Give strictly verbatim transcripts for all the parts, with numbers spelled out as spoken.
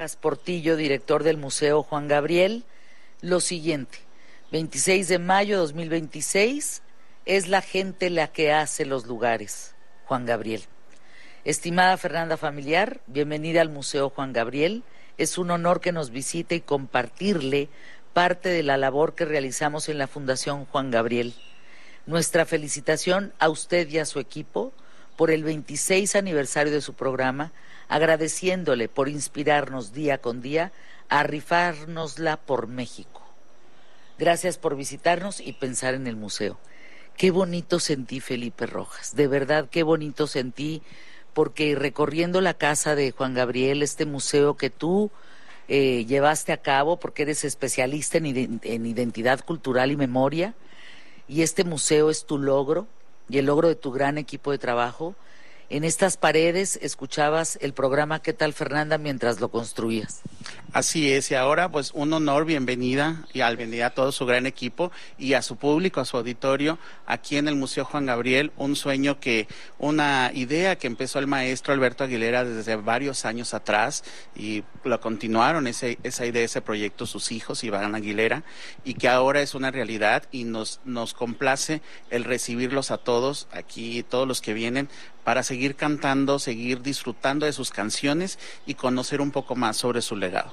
Barajas Portillo, director del Museo Juan Gabriel, lo siguiente: veintiséis de mayo de dos mil veintiséis, es la gente la que hace los lugares. Juan Gabriel. Estimada Fernanda Familiar, bienvenida al Museo Juan Gabriel. Es un honor que nos visite y compartirle parte de la labor que realizamos en la Fundación Juan Gabriel. Nuestra felicitación a usted y a su equipo por el veintiséis aniversario de su programa, agradeciéndole por inspirarnos día con día a rifárnosla por México. Gracias por visitarnos y pensar en el museo. Qué bonito sentí, Felipe Rojas, de verdad qué bonito sentí, porque recorriendo la casa de Juan Gabriel, este museo que tú eh, llevaste a cabo, porque eres especialista en, en identidad cultural y memoria, y este museo es tu logro y el logro de tu gran equipo de trabajo. En estas paredes escuchabas el programa ¿Qué tal, Fernanda?, mientras lo construías. Así es, y ahora pues un honor, bienvenida y al bienvenida a todo su gran equipo y a su público, a su auditorio, aquí en el Museo Juan Gabriel, un sueño que, una idea que empezó el maestro Alberto Aguilera desde varios años atrás y lo continuaron, ese, esa idea, ese proyecto, sus hijos, Iván Aguilera, y que ahora es una realidad y nos, nos complace el recibirlos a todos, aquí todos los que vienen, para seguir cantando, seguir disfrutando de sus canciones y conocer un poco más sobre su legado.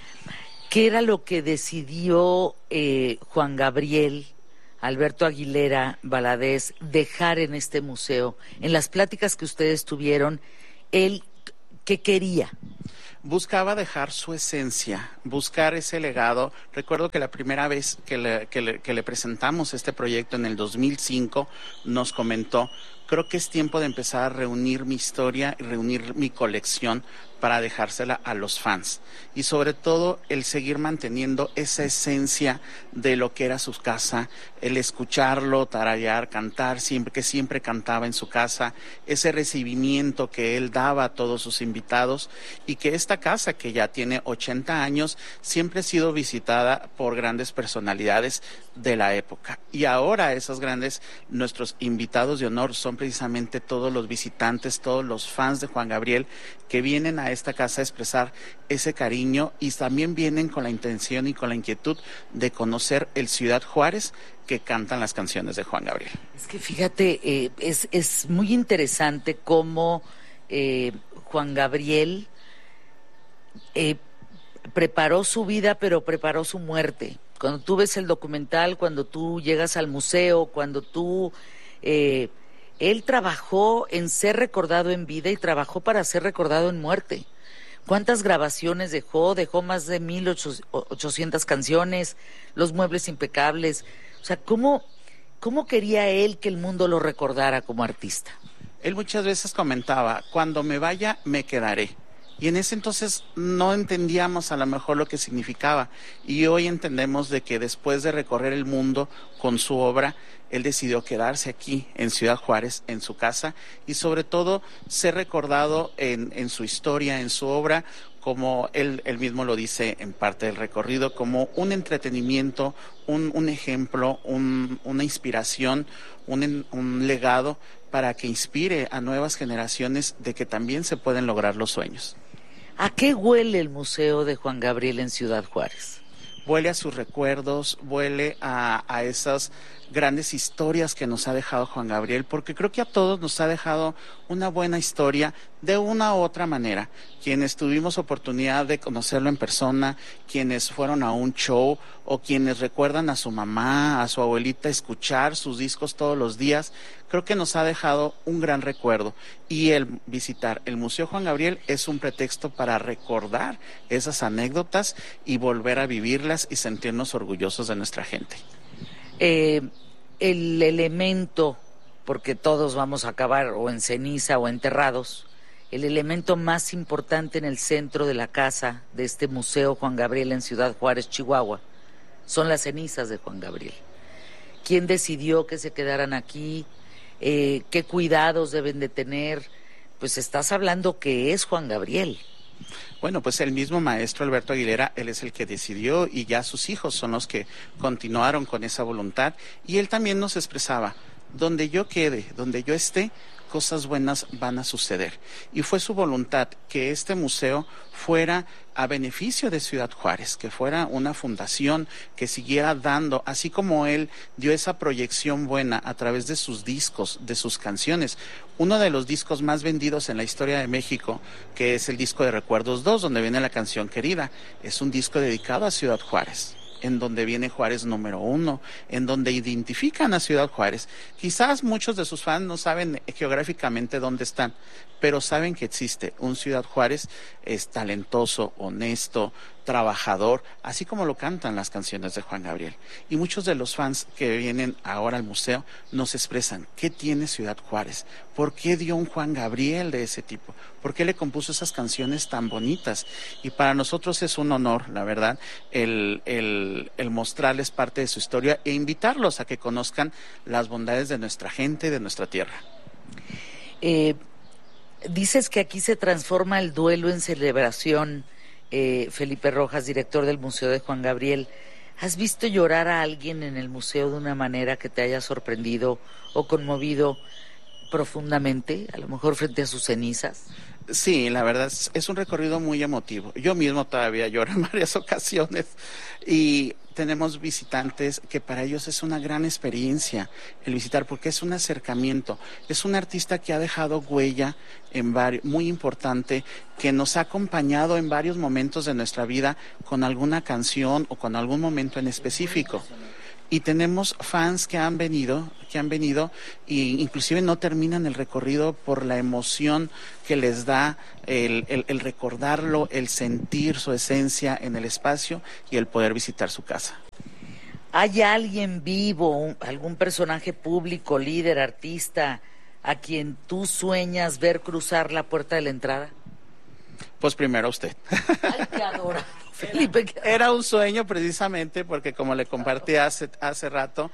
¿Qué era lo que decidió eh, Juan Gabriel, Alberto Aguilera Valadez, dejar en este museo? En las pláticas que ustedes tuvieron, ¿él qué quería? Buscaba dejar su esencia, buscar ese legado. Recuerdo que la primera vez que le, que le, que le presentamos este proyecto en el dos mil cinco, nos comentó: creo que es tiempo de empezar a reunir mi historia y reunir mi colección para dejársela a los fans. Y sobre todo el seguir manteniendo esa esencia de lo que era su casa, el escucharlo, tararear, cantar, siempre que siempre cantaba en su casa, ese recibimiento que él daba a todos sus invitados, y que esta casa, que ya tiene ochenta años, siempre ha sido visitada por grandes personalidades de la época. Y ahora esos grandes, nuestros invitados de honor, son precisamente todos los visitantes, todos los fans de Juan Gabriel, que vienen a esta casa a expresar ese cariño y también vienen con la intención y con la inquietud de conocer el Ciudad Juárez que cantan las canciones de Juan Gabriel. Es que fíjate, eh, es, es muy interesante cómo eh, Juan Gabriel eh, preparó su vida, pero preparó su muerte. Cuando tú ves el documental, cuando tú llegas al museo, cuando tú... Eh, él trabajó en ser recordado en vida y trabajó para ser recordado en muerte. ¿Cuántas grabaciones dejó? Dejó más de mil ochocientas canciones, los muebles impecables. O sea, ¿cómo, cómo quería él que el mundo lo recordara como artista? Él muchas veces comentaba: cuando me vaya, me quedaré. Y en ese entonces no entendíamos a lo mejor lo que significaba. Y hoy entendemos de que después de recorrer el mundo con su obra, él decidió quedarse aquí en Ciudad Juárez, en su casa, y sobre todo ser recordado en, en su historia, en su obra, como él, él mismo lo dice en parte del recorrido, como un entretenimiento, un, un ejemplo, un, una inspiración, un, un legado para que inspire a nuevas generaciones de que también se pueden lograr los sueños. ¿A qué huele el Museo de Juan Gabriel en Ciudad Juárez? Huele a sus recuerdos, huele a, a esas grandes historias que nos ha dejado Juan Gabriel, porque creo que a todos nos ha dejado una buena historia de una u otra manera. Quienes tuvimos oportunidad de conocerlo en persona, quienes fueron a un show o quienes recuerdan a su mamá, a su abuelita, escuchar sus discos todos los días, creo que nos ha dejado un gran recuerdo. Y el visitar el Museo Juan Gabriel es un pretexto para recordar esas anécdotas y volver a vivirlas y sentirnos orgullosos de nuestra gente. Eh, el elemento, porque todos vamos a acabar o en ceniza o enterrados, el elemento más importante en el centro de la casa de este Museo Juan Gabriel en Ciudad Juárez, Chihuahua, son las cenizas de Juan Gabriel. ¿Quién decidió que se quedaran aquí? Eh, ¿Qué cuidados deben de tener? Pues estás hablando que es Juan Gabriel. Bueno, pues el mismo maestro Alberto Aguilera, él es el que decidió y ya sus hijos son los que continuaron con esa voluntad. Y él también nos expresaba: donde yo quede, donde yo esté, cosas buenas van a suceder. Y fue su voluntad que este museo fuera a beneficio de Ciudad Juárez, que fuera una fundación que siguiera dando, así como él dio esa proyección buena a través de sus discos, de sus canciones. Uno de los discos más vendidos en la historia de México, que es el disco de Recuerdos dos, donde viene la canción Querida, es un disco dedicado a Ciudad Juárez, en donde viene Juárez número uno, en donde identifican a Ciudad Juárez. Quizás muchos de sus fans no saben geográficamente dónde están, pero saben que existe un Ciudad Juárez, es talentoso, honesto, trabajador, así como lo cantan las canciones de Juan Gabriel. Y muchos de los fans que vienen ahora al museo nos expresan, ¿qué tiene Ciudad Juárez? ¿Por qué dio un Juan Gabriel de ese tipo? ¿Por qué le compuso esas canciones tan bonitas? Y para nosotros es un honor, la verdad, el, el, el mostrarles parte de su historia e invitarlos a que conozcan las bondades de nuestra gente y de nuestra tierra. Eh, dices que aquí se transforma el duelo en celebración. Eh, Felipe Rojas, director del Museo de Juan Gabriel, ¿has visto llorar a alguien en el museo de una manera que te haya sorprendido o conmovido profundamente, a lo mejor frente a sus cenizas? Sí, la verdad es, es un recorrido muy emotivo. Yo mismo todavía lloro en varias ocasiones y tenemos visitantes que para ellos es una gran experiencia el visitar porque es un acercamiento. Es un artista que ha dejado huella en varios, muy importante, que nos ha acompañado en varios momentos de nuestra vida con alguna canción o con algún momento en específico. Y tenemos fans que han venido, que han venido e inclusive no terminan el recorrido por la emoción que les da el, el, el recordarlo, el sentir su esencia en el espacio y el poder visitar su casa. ¿Hay alguien vivo, un, algún personaje público, líder, artista, a quien tú sueñas ver cruzar la puerta de la entrada? Pues primero usted. Ay, qué adora. Felipe, era un sueño precisamente porque, como le compartí hace, hace rato,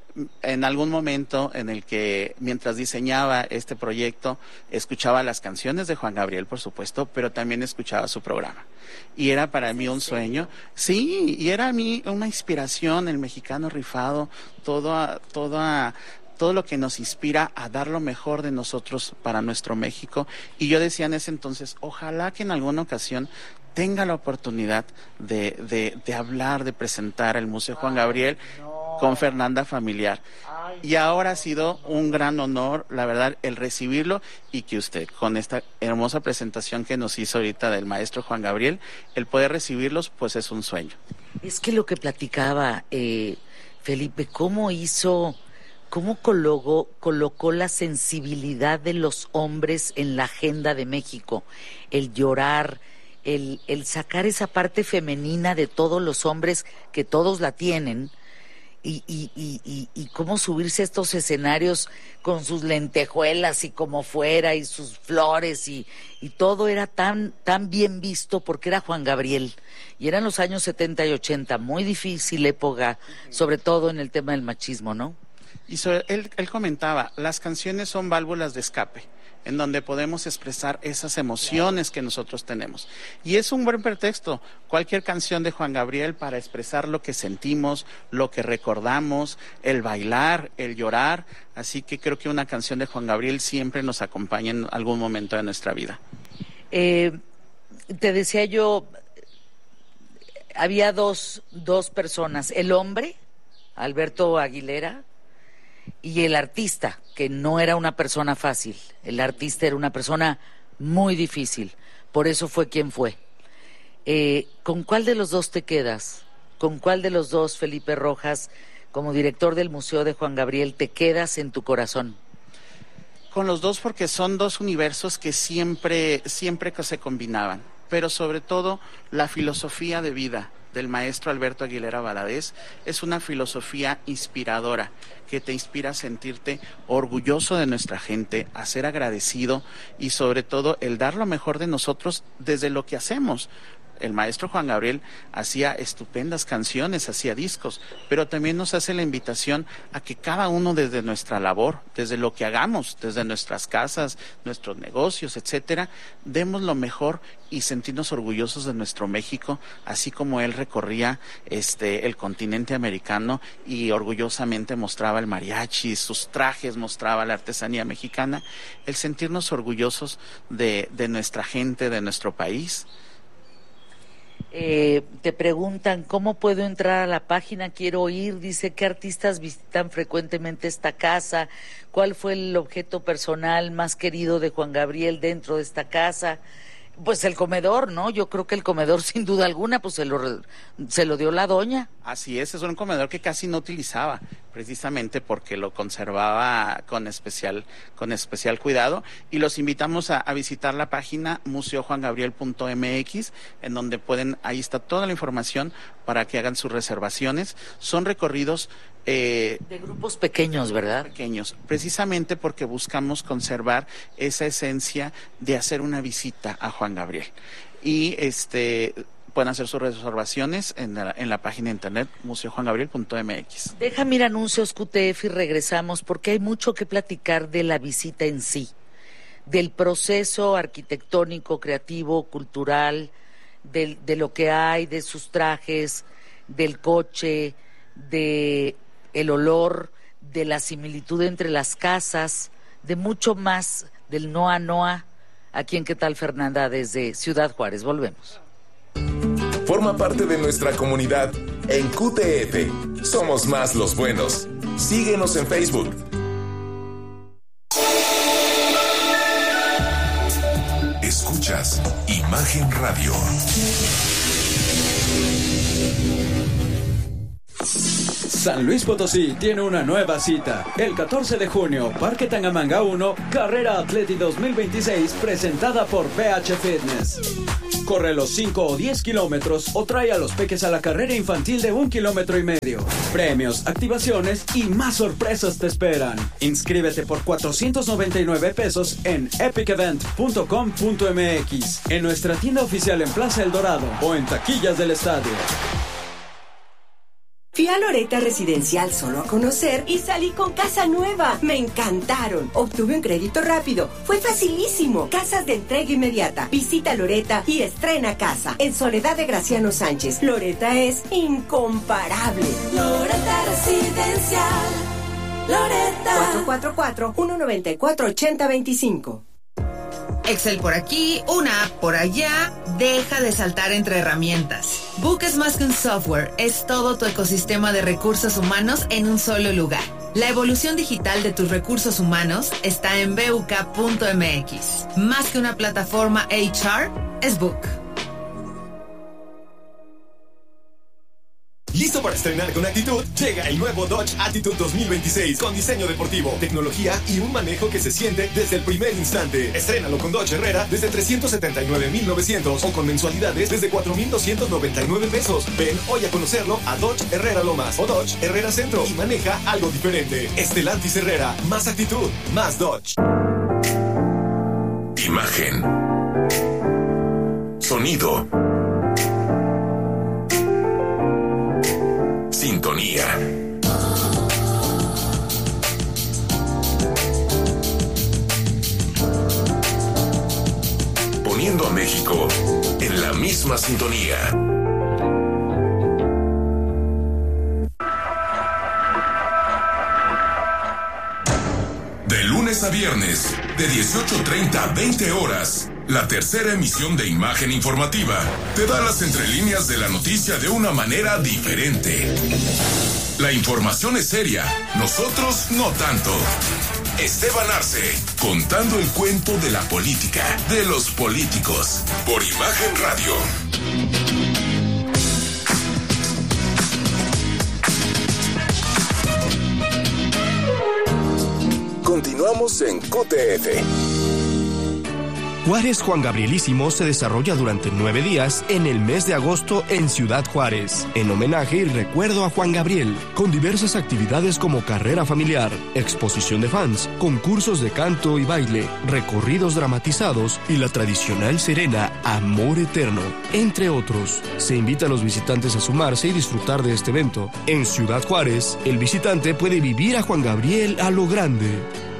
en algún momento en el que mientras diseñaba este proyecto escuchaba las canciones de Juan Gabriel, por supuesto, pero también escuchaba su programa y era para mí un sueño. Sí, y era a mí una inspiración, el mexicano rifado, todo, todo todo lo que nos inspira a dar lo mejor de nosotros para nuestro México. Y yo decía en ese entonces, ojalá que en alguna ocasión tenga la oportunidad de, de, de hablar, de presentar el Museo Juan Gabriel con Fernanda Familiar. Y ahora ha sido un gran honor, la verdad, el recibirlo y que usted, con esta hermosa presentación que nos hizo ahorita del maestro Juan Gabriel, el poder recibirlos, pues es un sueño. Es que lo que platicaba eh, Felipe, cómo hizo... ¿Cómo colocó, colocó la sensibilidad de los hombres en la agenda de México? El llorar, el, el sacar esa parte femenina de todos los hombres, que todos la tienen, y, y, y, y, y cómo subirse a estos escenarios con sus lentejuelas y como fuera, y sus flores, y, y todo era tan, tan bien visto porque era Juan Gabriel. Y eran los años setenta y ochenta, muy difícil época, sobre todo en el tema del machismo, ¿no? Y sobre, él, él comentaba, las canciones son válvulas de escape, en donde podemos expresar esas emociones que nosotros tenemos. Y es un buen pretexto, cualquier canción de Juan Gabriel para expresar lo que sentimos, lo que recordamos, el bailar, el llorar. Así que creo que una canción de Juan Gabriel siempre nos acompaña en algún momento de nuestra vida. Eh, te decía yo, había dos, dos personas, el hombre, Alberto Aguilera, y el artista, que no era una persona fácil. El artista era una persona muy difícil, por eso fue quien fue. Eh, ¿Con cuál de los dos te quedas? ¿Con cuál de los dos, Felipe Rojas, como director del Museo de Juan Gabriel, te quedas en tu corazón? Con los dos, porque son dos universos que siempre, siempre se combinaban, pero sobre todo la filosofía de vida del maestro Alberto Aguilera Valadez es una filosofía inspiradora que te inspira a sentirte orgulloso de nuestra gente, a ser agradecido y sobre todo el dar lo mejor de nosotros desde lo que hacemos. El maestro Juan Gabriel hacía estupendas canciones, hacía discos, pero también nos hace la invitación a que cada uno desde nuestra labor, desde lo que hagamos, desde nuestras casas, nuestros negocios, etcétera, demos lo mejor y sentirnos orgullosos de nuestro México, así como él recorría este el continente americano y orgullosamente mostraba el mariachi, sus trajes, mostraba la artesanía mexicana, el sentirnos orgullosos de, de nuestra gente, de nuestro país. Eh, te preguntan, ¿cómo puedo entrar a la página? Quiero ir, dice, ¿qué artistas visitan frecuentemente esta casa? ¿Cuál fue el objeto personal más querido de Juan Gabriel dentro de esta casa? Pues el comedor, ¿no? Yo creo que el comedor, sin duda alguna, pues se lo, se lo dio la doña. Así es, es un comedor que casi no utilizaba, precisamente porque lo conservaba con especial, con especial cuidado. Y los invitamos a, a visitar la página museo juan gabriel punto m x, en donde pueden, ahí está toda la información para que hagan sus reservaciones. Son recorridos Eh, de grupos pequeños, ¿verdad? Pequeños, precisamente porque buscamos conservar esa esencia de hacer una visita a Juan Gabriel. Y este pueden hacer sus reservaciones en la, en la página de internet museo juan gabriel punto m x. Déjame ir a anuncios Q T F y regresamos porque hay mucho que platicar de la visita en sí, del proceso arquitectónico, creativo, cultural, del, de lo que hay, de sus trajes, del coche, de el olor, de la similitud entre las casas, de mucho más del Noa Noa. Aquí en ¿Qué tal, Fernanda? Desde Ciudad Juárez. Volvemos. Forma parte de nuestra comunidad en Q T F. Somos más los buenos. Síguenos en Facebook. Escuchas Imagen Radio. San Luis Potosí tiene una nueva cita. El catorce de junio, Parque Tangamanga uno, Carrera Atleti dos mil veintiséis, presentada por P H Fitness. Corre los cinco o diez kilómetros o trae a los peques a la carrera infantil de un kilómetro y medio. Premios, activaciones y más sorpresas te esperan. Inscríbete por cuatrocientos noventa y nueve pesos en epic event punto com punto m x, en nuestra tienda oficial en Plaza El Dorado o en taquillas del estadio. Fui a Loretta Residencial solo a conocer y salí con casa nueva. Me encantaron. Obtuve un crédito rápido. Fue facilísimo. Casas de entrega inmediata. Visita Loretta y estrena casa. En Soledad de Graciano Sánchez. Loretta es incomparable. Loretta Residencial. Loretta. cuatro cuatro cuatro, uno nueve cuatro, ocho cero dos cinco. Excel por aquí, una app por allá, deja de saltar entre herramientas. Book es más que un software, es todo tu ecosistema de recursos humanos en un solo lugar. La evolución digital de tus recursos humanos está en b u k punto m x. Más que una plataforma H R, es Book. ¿Listo para estrenar con actitud? Llega el nuevo Dodge Attitude dos mil veintiséis con diseño deportivo, tecnología y un manejo que se siente desde el primer instante. Estrénalo con Dodge Herrera desde trescientos setenta y nueve mil novecientos o con mensualidades desde cuatro mil doscientos noventa y nueve pesos. Ven hoy a conocerlo a Dodge Herrera Lomas o Dodge Herrera Centro y maneja algo diferente. Stellantis Herrera, más actitud, más Dodge. Imagen. Sonido. Sintonía. Poniendo a México en la misma sintonía. De lunes a viernes, de dieciocho treinta a veinte horas. La tercera emisión de Imagen Informativa te da las entrelíneas de la noticia de una manera diferente. La información es seria, nosotros no tanto. Esteban Arce, contando el cuento de la política, de los políticos, por Imagen Radio. Continuamos en Q T F. Juárez Juan Gabrielísimo se desarrolla durante nueve días en el mes de agosto en Ciudad Juárez, en homenaje y recuerdo a Juan Gabriel, con diversas actividades como carrera familiar, exposición de fans, concursos de canto y baile, recorridos dramatizados y la tradicional serena Amor Eterno, entre otros. Se invita a los visitantes a sumarse y disfrutar de este evento. En Ciudad Juárez, el visitante puede vivir a Juan Gabriel a lo grande.